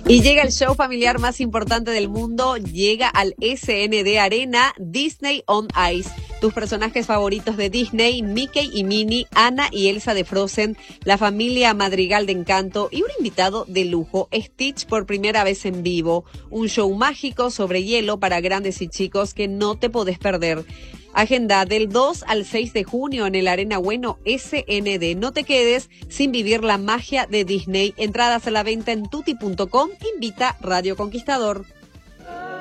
Y llega el show familiar más importante del mundo, llega al SND Arena, Disney on Ice. Tus personajes favoritos de Disney, Mickey y Minnie, Anna y Elsa de Frozen, la familia Madrigal de Encanto y un invitado de lujo, Stitch por primera vez en vivo. Un show mágico sobre hielo para grandes y chicos que no te podés perder. Agenda del 2 al 6 de junio en el Arena Bueno SND. No te quedes sin vivir la magia de Disney. Entradas a la venta en tutti.com. Invita Radio Conquistador.